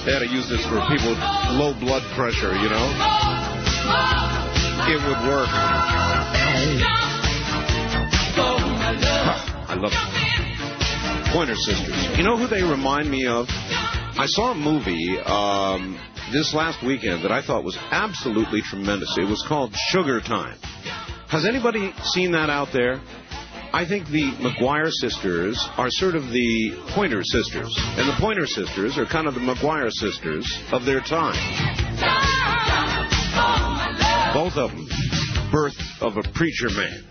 They had to use this for people with low blood pressure, you know? It would work. I love it. Pointer Sisters. You know who they remind me of? I saw a movie this last weekend that I thought was absolutely tremendous. It was called Sugar Time. Has anybody seen that out there? I think the McGuire sisters are sort of the Pointer Sisters. And the Pointer Sisters are kind of the McGuire sisters of their time. Both of them, birth of a preacher man.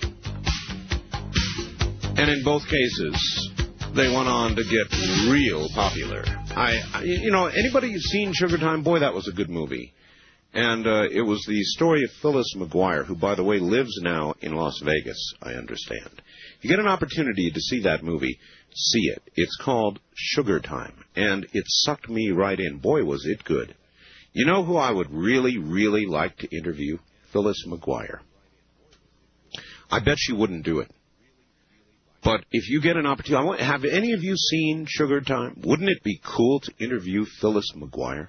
And in both cases, they went on to get real popular. Anybody seen Sugar Time? Boy, that was a good movie. And it was the story of Phyllis McGuire, who, by the way, lives now in Las Vegas, I understand. If you get an opportunity to see that movie, see it. It's called Sugar Time, and it sucked me right in. Boy, was it good. You know who I would really, really like to interview? Phyllis McGuire. I bet she wouldn't do it. But if you get an opportunity, have any of you seen Sugar Time? Wouldn't it be cool to interview Phyllis McGuire?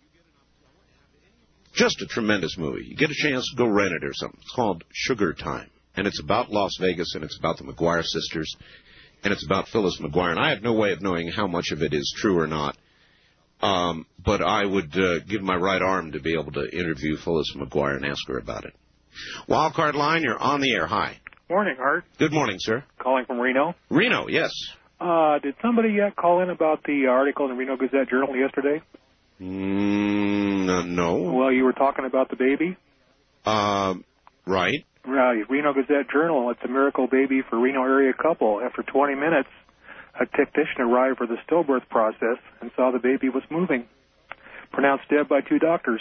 Just a tremendous movie. You get a chance, go rent it or something. It's called Sugar Time. And it's about Las Vegas, and it's about the McGuire sisters, and it's about Phyllis McGuire. And I have no way of knowing how much of it is true or not. But I would give my right arm to be able to interview Phyllis McGuire and ask her about it. Wildcard line, you're on the air. Hi. Morning, Art. Good morning, sir. Calling from Reno. Reno, yes. Did somebody yet call in about the article in the Reno Gazette-Journal yesterday? No. Well, you were talking about the baby? Right. Reno Gazette-Journal, it's a miracle baby for Reno area couple. After 20 minutes, a technician arrived for the stillbirth process and saw the baby was moving. Pronounced dead by 2 doctors.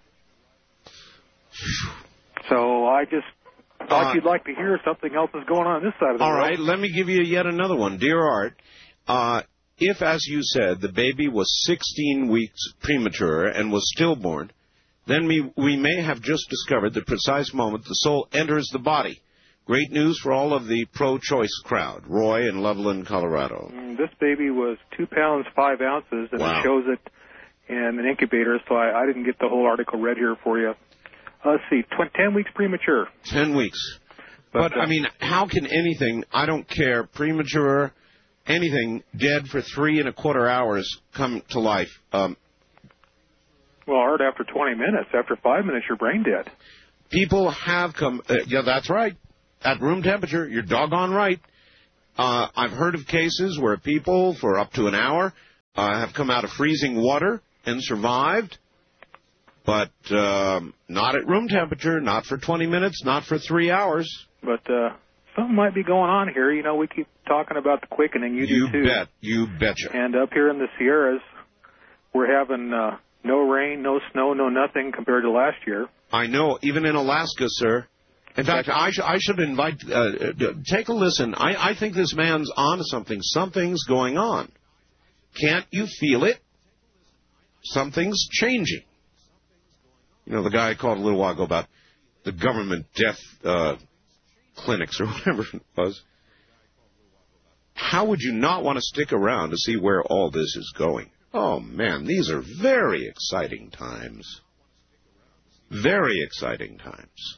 So I just thought you'd like to hear something else is going on this side of the world. All right, let me give you yet another one. Dear Art, if, as you said, the baby was 16 weeks premature and was stillborn, then we may have just discovered the precise moment the soul enters the body. Great news for all of the pro-choice crowd. Roy in Loveland, Colorado. This baby was 2 pounds, 5 ounces, and wow. It shows it in an incubator, so I didn't get the whole article read here for you. Let's see, 10 weeks premature. 10 weeks. But I mean, how can anything, I don't care, premature, anything, dead for 3¼ hours come to life? Well, Art, after 20 minutes, after 5 minutes, you're brain dead. People have come, yeah, that's right. At room temperature, you're doggone right. I've heard of cases where people, for up to an hour, have come out of freezing water and survived. But not at room temperature, not for 20 minutes, not for 3 hours. But something might be going on here. You know, we keep talking about the quickening. You do, too. You betcha. And up here in the Sierras, we're having no rain, no snow, no nothing compared to last year. I know, even in Alaska, sir. In fact, I should invite, take a listen. I think this man's on something. Something's going on. Can't you feel it? Something's changing. You know, the guy called a little while ago about the government death clinics or whatever it was. How would you not want to stick around to see where all this is going? Oh, man, these are very exciting times. Very exciting times.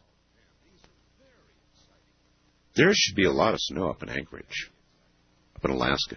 There should be a lot of snow up in Anchorage, up in Alaska.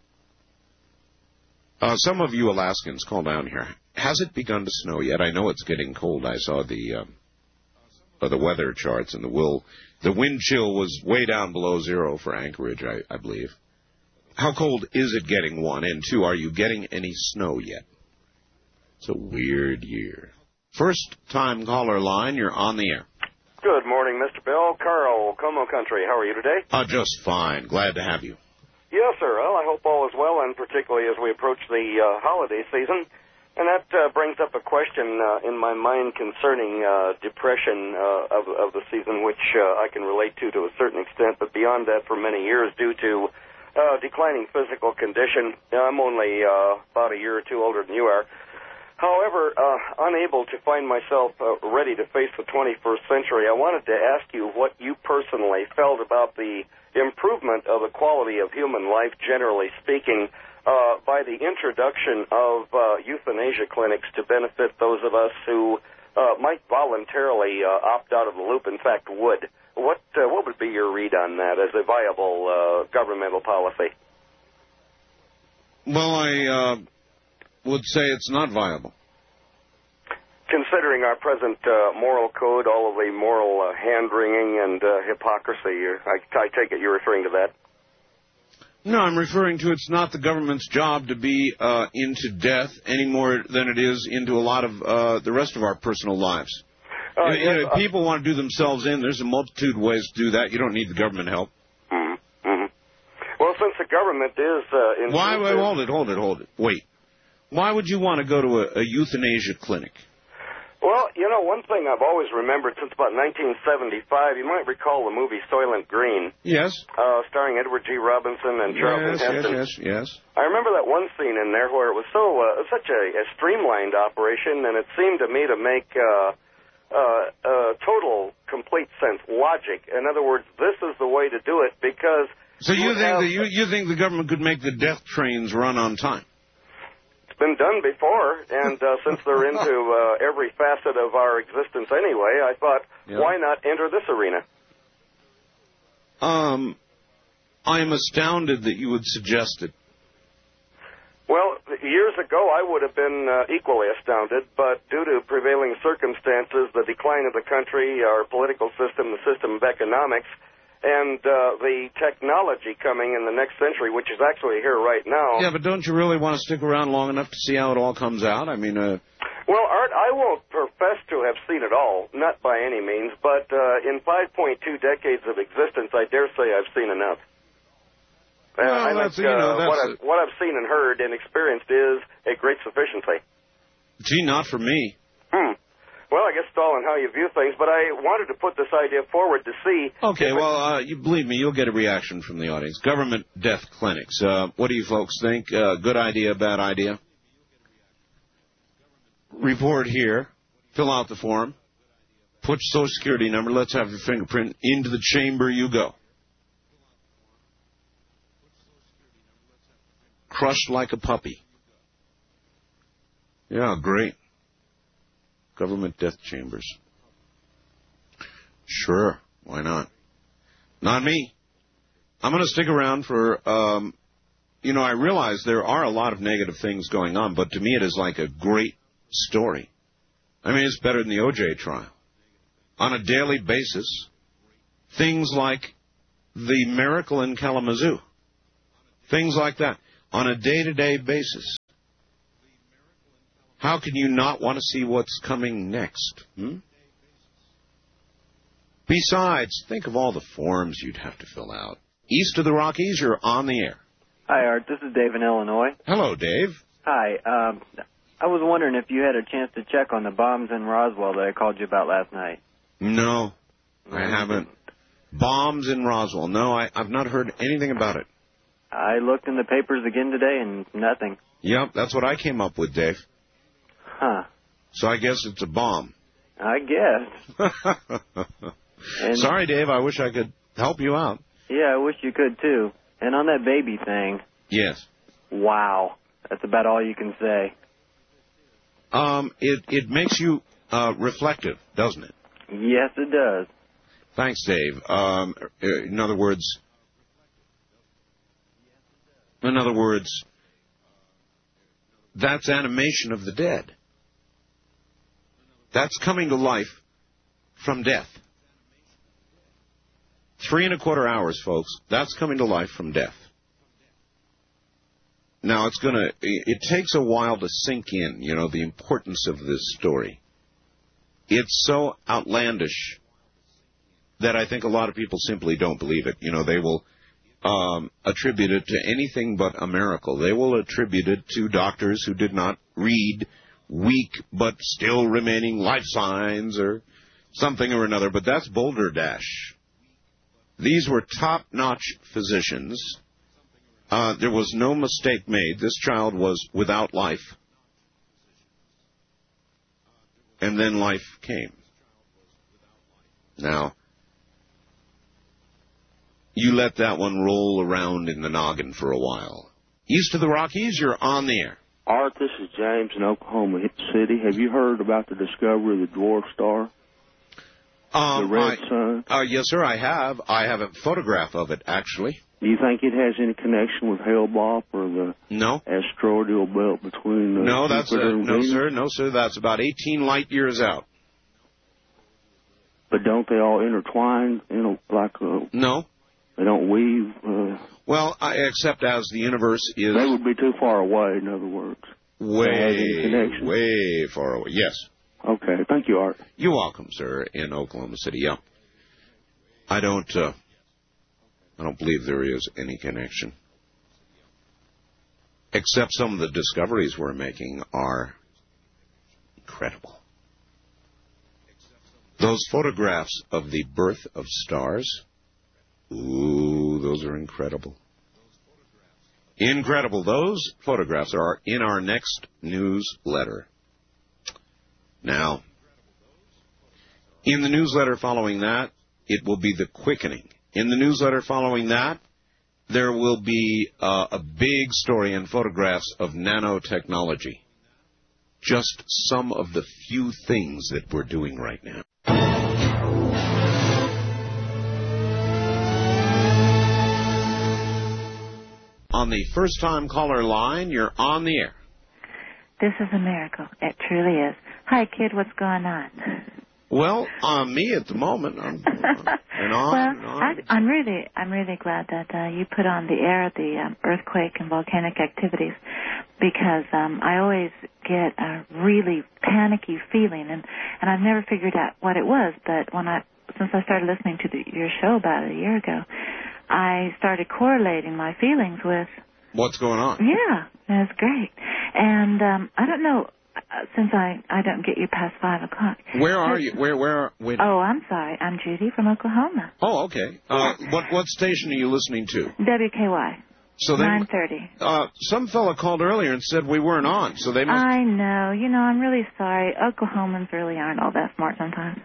Some of you Alaskans call down here. Has it begun to snow yet? I know it's getting cold. I saw the weather charts, and the wind chill was way down below 0 for Anchorage, I believe. How cold is it getting, 1? And 2, are you getting any snow yet? It's a weird year. First-time caller line, you're on the air. Good morning, Mr. Bill. Carl, Como Country. How are you today? Just fine. Glad to have you. Yes, sir. Well, I hope all is well, and particularly as we approach the holiday season. And that brings up a question in my mind concerning depression of the season, which I can relate to a certain extent, but beyond that for many years due to declining physical condition. I'm only about a year or two older than you are. However, unable to find myself ready to face the 21st century, I wanted to ask you what you personally felt about the improvement of the quality of human life, generally speaking, by the introduction of euthanasia clinics to benefit those of us who might voluntarily opt out of the loop, in fact would. What would be your read on that as a viable governmental policy? Well, I would say it's not viable. Considering our present moral code, all of the moral hand-wringing and hypocrisy, I take it you're referring to that? No, I'm referring to it's not the government's job to be into death any more than it is into a lot of the rest of our personal lives. If people want to do themselves in, there's a multitude of ways to do that. You don't need the government help. Well, since the government is... Why? Hold it. Wait. Why would you want to go to a euthanasia clinic? Well, you know, one thing I've always remembered since about 1975, you might recall the movie Soylent Green. Yes. Starring Edward G. Robinson and Charlton Heston. Yes. I remember that one scene in there where it was such a streamlined operation, and it seemed to me to make total, complete sense, logic. In other words, this is the way to do it because... So you think the government could make the death trains run on time? Been done before, and since they're into every facet of our existence anyway, I thought, why not enter this arena? I am astounded that you would suggest it. Well, years ago I would have been equally astounded, but due to prevailing circumstances, the decline of the country, our political system, the system of economics, and the technology coming in the next century, which is actually here right now. Yeah, but don't you really want to stick around long enough to see how it all comes out? I mean... Well, Art, I won't profess to have seen it all, not by any means, but in 5.2 decades of existence, I dare say I've seen enough. I think what I've seen and heard and experienced is a great sufficiency. Gee, not for me. Well, I guess it's all on how you view things, but I wanted to put this idea forward to see... Okay, well, you believe me, you'll get a reaction from the audience. Government death clinics. What do you folks think? Good idea, bad idea? Report here. Fill out the form. Put your Social Security number. Let's have your fingerprint. Into the chamber you go. Crushed like a puppy. Yeah, great. Government death chambers. Sure, why not? Not me. I'm going to stick around for, I realize there are a lot of negative things going on, but to me it is like a great story. I mean, it's better than the O.J. trial. On a daily basis, things like the miracle in Kalamazoo, things like that, on a day-to-day basis. How can you not want to see what's coming next? Besides, think of all the forms you'd have to fill out. East of the Rockies, you're on the air. Hi, Art. This is Dave in Illinois. Hello, Dave. Hi. I was wondering if you had a chance to check on the bombs in Roswell that I called you about last night. No, I haven't. Bombs in Roswell. No, I've not heard anything about it. I looked in the papers again today and nothing. Yep, that's what I came up with, Dave. Huh. So I guess it's a bomb. I guess. Sorry, Dave. I wish I could help you out. Yeah, I wish you could, too. And on that baby thing. Yes. Wow. That's about all you can say. It makes you reflective, doesn't it? Yes, it does. Thanks, Dave. In other words, that's animation of the dead. That's coming to life from death. 3 1/4 hours, folks. That's coming to life from death. Now, it takes a while to sink in, the importance of this story. It's so outlandish that I think a lot of people simply don't believe it. They will attribute it to anything but a miracle. They will attribute it to doctors who did not read weak but still remaining life signs or something or another, but that's balderdash. These were top-notch physicians. There was no mistake made. This child was without life. And then life came. Now, you let that one roll around in the noggin for a while. East of the Rockies, you're on the air. Art, this is James in Oklahoma City. Have you heard about the discovery of the dwarf star? The red sun? Yes, sir, I have. I have a photograph of it, actually. Do you think it has any connection with Hale-Bopp or the asteroidal belt between Jupiter and Venus? No, sir. That's about 18 light years out. But don't they all intertwine? No. They don't weave? Well, except as the universe is... They would be too far away, in other words. Way far away. Yes. Okay. Thank you, Art. You're welcome, sir, in Oklahoma City. Yeah. I don't believe there is any connection. Except some of the discoveries we're making are incredible. Those photographs of the birth of stars, ooh, those are incredible. Incredible. Those photographs are in our next newsletter. Now, in the newsletter following that, it will be the quickening. In the newsletter following that, there will be a big story and photographs of nanotechnology. Just some of the few things that we're doing right now. On the first-time caller line, you're on the air. This is a miracle. It truly is. Hi, kid. What's going on? Well, me at the moment. I'm really glad that you put on the air the earthquake and volcanic activities, because I always get a really panicky feeling, and I've never figured out what it was. But since I started listening to your show about a year ago, I started correlating my feelings with what's going on. Yeah, that's great. And I don't know. Since I don't get you past 5 o'clock. Where are you? Where? Wait. Oh, I'm sorry. I'm Judy from Oklahoma. Oh, okay. What station are you listening to? WKY. So 9:30. Some fella called earlier and said we weren't on, so they must... I know. I'm really sorry. Oklahomans really aren't all that smart sometimes.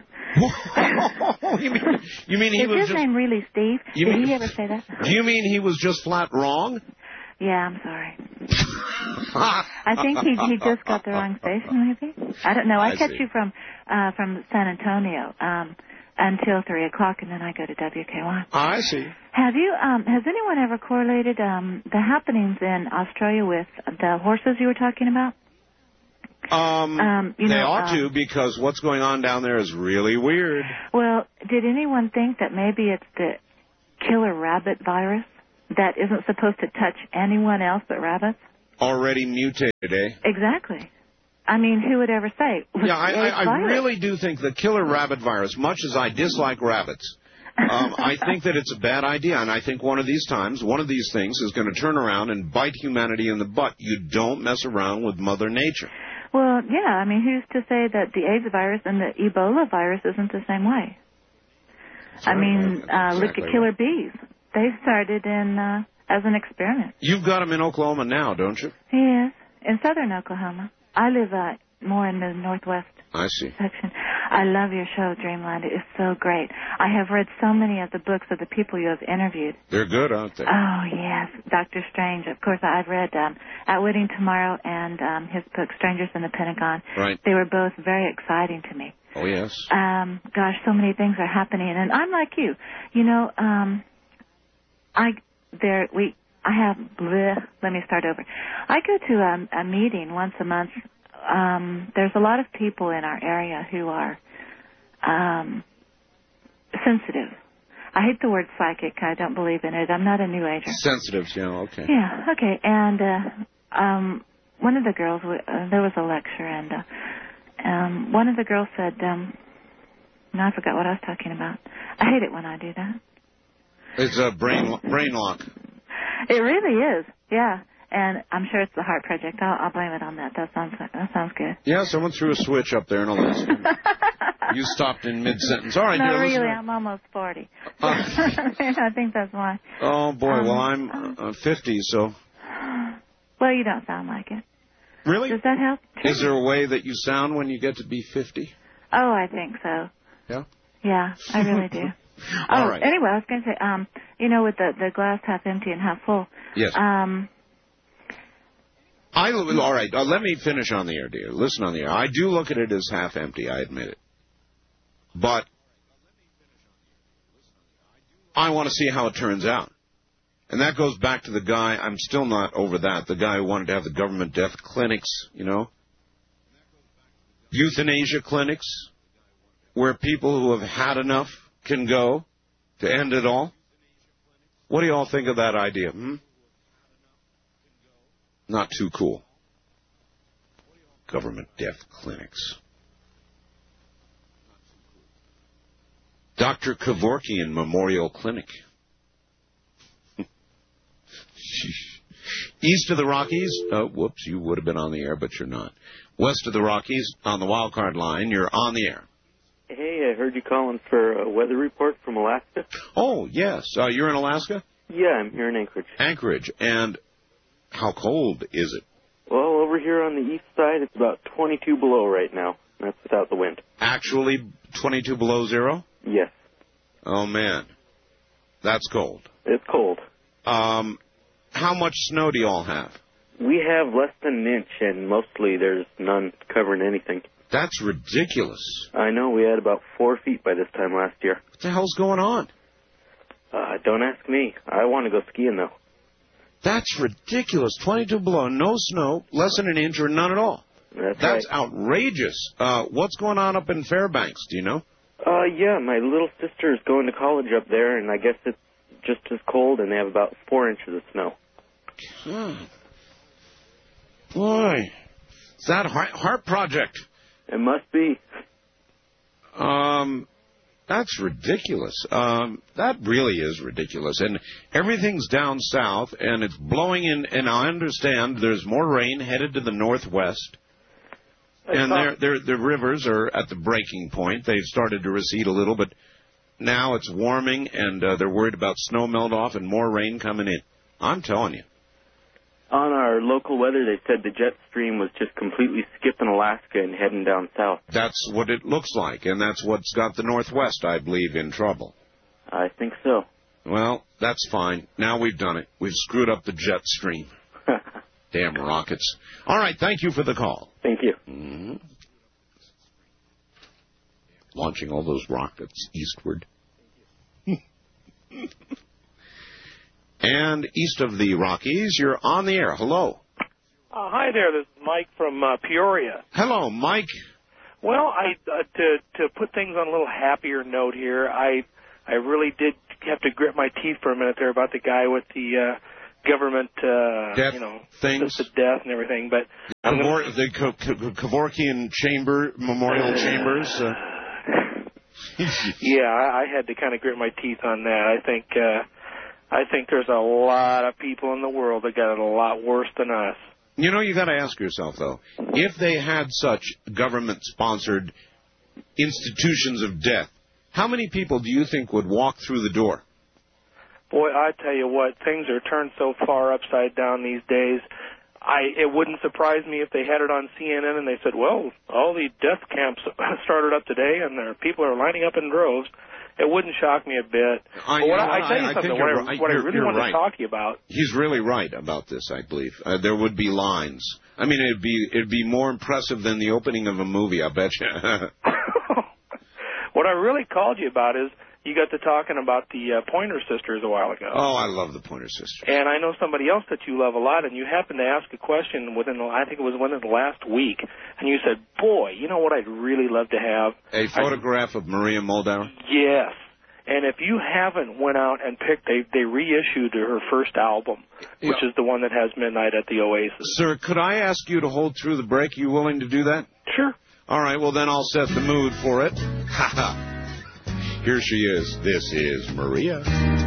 you mean he was Is his name really Steve? Did he ever say that? Do you mean he was just flat wrong? Yeah, I'm sorry. I think he just got the wrong station, maybe. I don't know. I catch you from San Antonio until 3 o'clock, and then I go to WKY. I see. Have you? Has anyone ever correlated the happenings in Australia with the horses you were talking about? They ought to, because what's going on down there is really weird. Well, did anyone think that maybe it's the killer rabbit virus that isn't supposed to touch anyone else but rabbits? Already mutated, eh? Exactly. I mean, who would ever say? Yeah, I really do think the killer rabbit virus, much as I dislike rabbits, I think that it's a bad idea, and I think one of these things is going to turn around and bite humanity in the butt. You don't mess around with Mother Nature. Well, yeah, I mean, who's to say that the AIDS virus and the Ebola virus isn't the same way? Sorry, I mean, look at killer bees. They started as an experiment. You've got them in Oklahoma now, don't you? Yes, in southern Oklahoma. I live more in the northwest section. I love your show, Dreamland. It is so great. I have read so many of the books of the people you have interviewed. They're good, aren't they? Oh, yes. Dr. Strange. Of course, I've read Outwitting Tomorrow and his book, Strangers in the Pentagon. Right. They were both very exciting to me. Oh, yes. Gosh, so many things are happening. And I'm like you. Let me start over. I go to a meeting once a month. There's a lot of people in our area who are sensitive. I hate the word psychic. I don't believe in it. I'm not a New Ager. Sensitive, yeah, okay. Yeah, okay. And one of the girls, there was a lecture, and one of the girls said, I forgot what I was talking about. I hate it when I do that. It's a brain lock. It really is, yeah. And I'm sure it's the Heart Project. I'll blame it on that. That sounds good. Yeah, someone threw a switch up there and all that. You stopped in mid-sentence. All right, no, dear really, listener. I'm almost 40. I think that's why. Oh, boy. Well, I'm 50, so. Well, you don't sound like it. Really? Does that help? Is there a way that you sound when you get to be 50? Oh, I think so. Yeah? Yeah, I really do. All right. Anyway, I was going to say, with the glass half empty and half full. Yes. All right, let me finish on the air, dear. Listen on the air. I do look at it as half empty, I admit it. But I want to see how it turns out. And that goes back to the guy, I'm still not over that, the guy who wanted to have the government death clinics, you know? Euthanasia clinics, where people who have had enough can go to end it all. What do you all think of that idea? Not too cool. Government death clinics. Dr. Kevorkian Memorial Clinic. East of the Rockies, whoops, you would have been on the air, but you're not. West of the Rockies, on the wild card line, you're on the air. Hey, I heard you calling for a weather report from Alaska. Oh, yes. You're in Alaska? Yeah, I'm here in Anchorage. Anchorage. And how cold is it? Well, over here on the east side, it's about 22 below right now. That's without the wind. Actually 22 below zero? Yes. Oh, man. That's cold. It's cold. How much snow do you all have? We have less than an inch, and mostly there's none covering anything. That's ridiculous. I know. We had about 4 feet by this time last year. What the hell's going on? Don't ask me. I want to go skiing, though. That's ridiculous. 22 below, no snow, less than an inch, or none at all. That's right. Outrageous. What's going on up in Fairbanks? Do you know? Yeah, my little sister is going to college up there, and I guess it's just as cold, and they have about 4 inches of snow. Boy, is that Heart Project? It must be. That's ridiculous. That really is ridiculous. And everything's down south, and it's blowing in, and I understand there's more rain headed to the northwest. And the rivers are at the breaking point. They've started to recede a little, but now it's warming, and they're worried about snow melt-off and more rain coming in. I'm telling you. On our local weather, they said the jet stream was just completely skipping Alaska and heading down south. That's what it looks like, and that's what's got the Northwest, I believe, in trouble. I think so. Well, that's fine. Now we've done it. We've screwed up the jet stream. Damn rockets. All right, thank you for the call. Thank you. Mm-hmm. Launching all those rockets eastward. And east of the Rockies, you're on the air. Hello. Hi there. This is Mike from Peoria. Hello, Mike. Well, to put things on a little happier note here, I really did have to grit my teeth for a minute there about the guy with the government, death things, the death and everything. But the Kevorkian Chamber Memorial Chambers. Yeah, I had to kind of grit my teeth on that. I think there's a lot of people in the world that got it a lot worse than us. You know, you got to ask yourself, though, if they had such government-sponsored institutions of death, how many people do you think would walk through the door? Boy, I tell you what, things are turned so far upside down these days. It wouldn't surprise me if they had it on CNN and they said, well, all the death camps started up today and people are lining up in droves. It wouldn't shock me a bit. I tell you something, what I really want to talk to you about. He's really right about this, I believe. There would be lines. I mean, it'd be more impressive than the opening of a movie, I bet you. What I really called you about is you got to talking about the Pointer Sisters a while ago. Oh, I love the Pointer Sisters. And I know somebody else that you love a lot, and you happened to ask a question within the last week, and you said, boy, you know what I'd really love to have? A photograph of Maria Muldaur? Yes. And if you haven't went out and picked, they reissued her first album, which is the one that has Midnight at the Oasis. Sir, could I ask you to hold through the break? You willing to do that? Sure. All right, well, then I'll set the mood for it. Ha ha. Here she is. This is Maria.